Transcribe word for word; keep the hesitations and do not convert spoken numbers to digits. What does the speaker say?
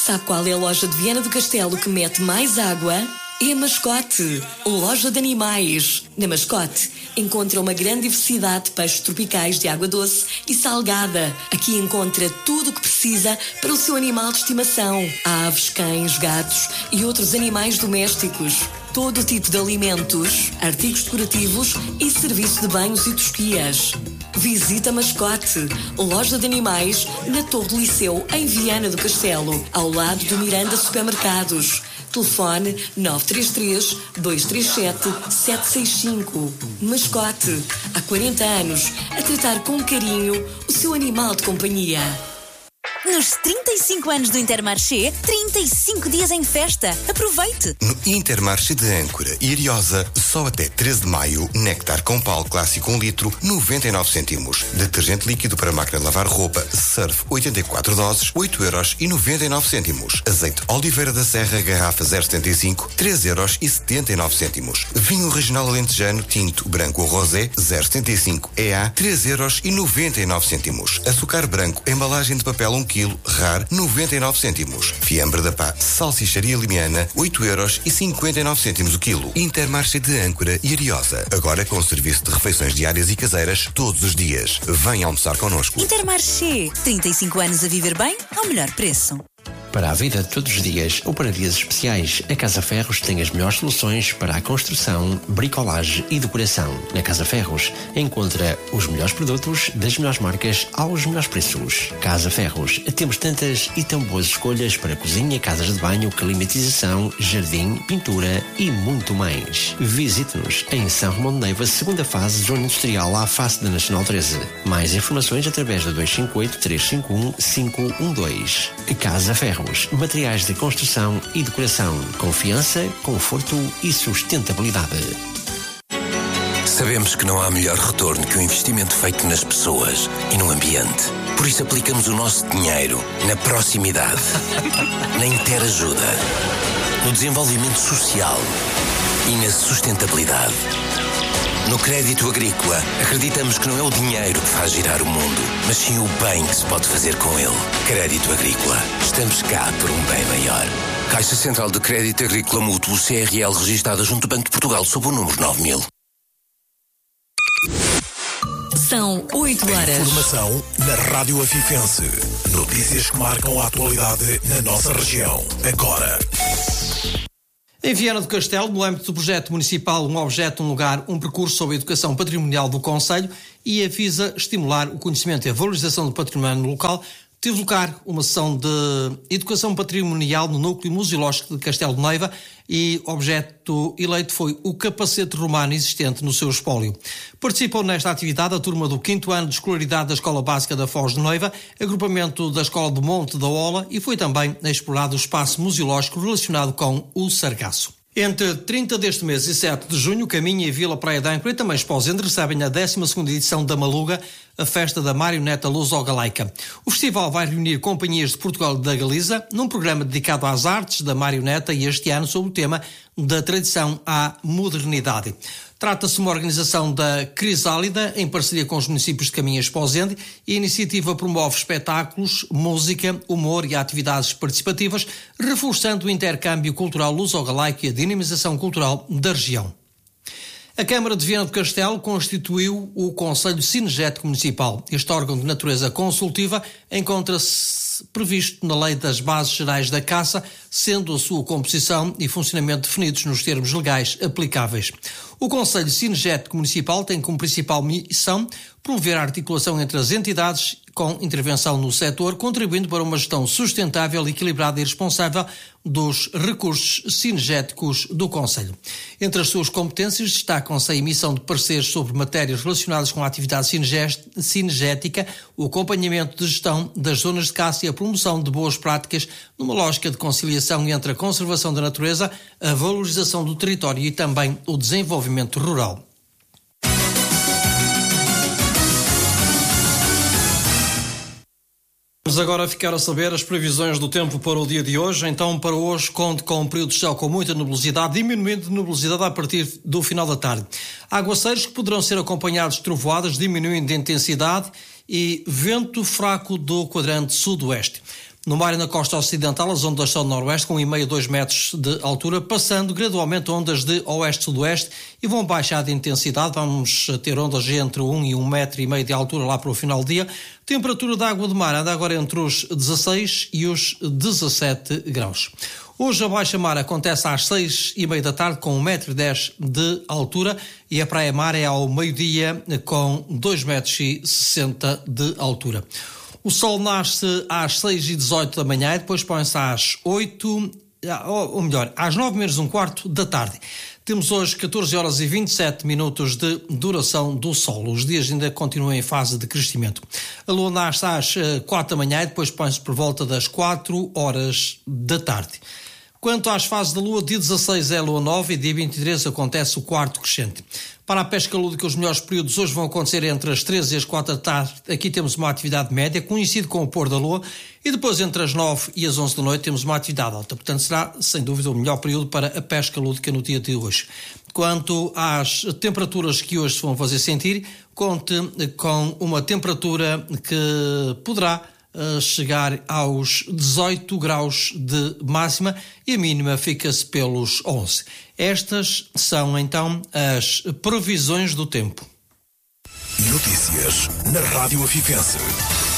Sabe qual é a loja de Viana do Castelo que mete mais água? É a Mascote, loja de animais. Na Mascote encontra uma grande diversidade de peixes tropicais de água doce e salgada. Aqui encontra tudo o que precisa para o seu animal de estimação. Aves, cães, gatos e outros animais domésticos. Todo tipo de alimentos, artigos decorativos e serviço de banhos e tosquias. Visita a Mascote, loja de animais, na Torre do Liceu, em Viana do Castelo, ao lado do Miranda Supermercados. Telefone nove três três, dois três sete, sete seis cinco. Mascote, há quarenta anos, a tratar com carinho o seu animal de companhia. Nos trinta e cinco anos do Intermarché, trinta e cinco dias em festa. Aproveite! No Intermarché de Âncora e Ariosa, só até treze de maio, néctar com pau clássico um litro, noventa e nove cêntimos. Detergente líquido para máquina de lavar roupa, Surf oitenta e quatro doses, oito euros e noventa e nove cêntimos. Azeite Oliveira da Serra, garrafa zero vírgula setenta e cinco, treze euros e setenta e nove cêntimos. Vinho regional alentejano, tinto, branco ou rosé, zero vírgula setenta e cinco E A, treze euros e noventa e nove cêntimos. Açúcar branco, embalagem de papel um quilo, rar, noventa e nove cêntimos. Fiambre da Pá, salsicharia limiana, oito euros e cinquenta e nove cêntimos o quilo. Intermarché de Âncora e Ariosa. Agora com serviço de refeições diárias e caseiras todos os dias. Venha almoçar connosco. Intermarché, trinta e cinco anos a viver bem ao melhor preço. Para a vida de todos os dias ou para dias especiais, a Casa Ferros tem as melhores soluções para a construção, bricolagem e decoração. Na Casa Ferros encontra os melhores produtos das melhores marcas aos melhores preços. Casa Ferros, temos tantas e tão boas escolhas para cozinha, casas de banho, climatização, jardim, pintura e muito mais. Visite-nos em São Romão de Neiva, segunda fase, zona industrial, à face da Nacional treze. Mais informações através da dois cinco oito, três cinco um, cinco um dois. Casa Ferros. Materiais de construção e decoração. Confiança, conforto e sustentabilidade. Sabemos que não há melhor retorno que o investimento feito nas pessoas e no ambiente. Por isso aplicamos o nosso dinheiro na proximidade, na interajuda, no desenvolvimento social e na sustentabilidade. No crédito agrícola, acreditamos que não é o dinheiro que faz girar o mundo, mas sim o bem que se pode fazer com ele. Crédito agrícola. Estamos cá por um bem maior. Caixa Central de Crédito Agrícola Mútuo, C R L, registada junto ao Banco de Portugal, sob o número nove mil. São oito horas. Informação na Rádio Afifense. Notícias que marcam a atualidade na nossa região. Agora. Em Viana do Castelo, no âmbito do projeto municipal Um Objeto, um Lugar, um percurso sobre a educação patrimonial do Concelho e a visa estimular o conhecimento e a valorização do património local, teve lugar uma sessão de educação patrimonial no núcleo museológico de Castelo de Neiva e o objeto eleito foi o capacete romano existente no seu espólio. Participou nesta atividade a turma do quinto ano de escolaridade da Escola Básica da Foz de Neiva, agrupamento da Escola do Monte da Ola, e foi também explorado o espaço museológico relacionado com o sargaço. Entre trinta deste mês e sete de junho, Caminha e Vila Praia de Âncora e também Esposende recebem a décima segunda edição da Maluga, a festa da marioneta luso-galaica. O festival vai reunir companhias de Portugal e da Galiza num programa dedicado às artes da marioneta e este ano sob o tema da tradição à modernidade. Trata-se de uma organização da Crisálida, em parceria com os municípios de Caminha e Esposende, e a iniciativa promove espetáculos, música, humor e atividades participativas, reforçando o intercâmbio cultural luso-galaico e a dinamização cultural da região. A Câmara de Viana do Castelo constituiu o Conselho Cinegético Municipal. Este órgão de natureza consultiva encontra-se previsto na Lei das Bases Gerais da Caça, sendo a sua composição e funcionamento definidos nos termos legais aplicáveis. O Conselho Cinegético Municipal tem como principal missão promover a articulação entre as entidades com intervenção no setor, contribuindo para uma gestão sustentável, equilibrada e responsável dos recursos cinegéticos do Conselho. Entre as suas competências destacam-se a emissão de pareceres sobre matérias relacionadas com a atividade cinegética, o acompanhamento de gestão das zonas de caça e a promoção de boas práticas numa lógica de conciliação entre a conservação da natureza, a valorização do território e também o desenvolvimento rural. Vamos agora ficar a saber as previsões do tempo para o dia de hoje. Então, para hoje, conte com um período de céu com muita nebulosidade, diminuindo de nebulosidade a partir do final da tarde. Aguaceiros que poderão ser acompanhados de trovoadas, diminuindo de intensidade, e vento fraco do quadrante sudoeste. No mar e na costa ocidental, as ondas são de noroeste com um vírgula cinco a dois metros de altura, passando gradualmente ondas de oeste-sudoeste e vão baixar de intensidade. Vamos ter ondas entre um e um metro e meio de altura lá para o final do dia. Temperatura da água do mar anda agora entre os dezasseis e os dezassete graus. Hoje a baixa-mar acontece às seis e meia da tarde com um metro e dez de altura e a praia-mar é ao meio-dia com dois metros e sessenta de altura. O sol nasce às seis e dezoito da manhã e depois põe-se às oito, ou melhor, às nove menos um quarto da tarde. Temos hoje catorze horas e vinte e sete minutos de duração do sol. Os dias ainda continuam em fase de crescimento. A lua nasce às quatro da manhã e depois põe-se por volta das quatro horas da tarde. Quanto às fases da lua, dia dezasseis é a lua nova e dia vinte e três acontece o quarto crescente. Para a pesca lúdica, os melhores períodos hoje vão acontecer entre as treze e as quatro da tarde. Aqui temos uma atividade média, coincide com o pôr da lua, e depois entre as nove e as onze da noite temos uma atividade alta. Portanto, será, sem dúvida, o melhor período para a pesca lúdica no dia de hoje. Quanto às temperaturas que hoje se vão fazer sentir, conte com uma temperatura que poderá Uh, chegar aos dezoito graus de máxima e a mínima fica-se pelos onze. Estas são então as previsões do tempo. Notícias na Rádio Afifense.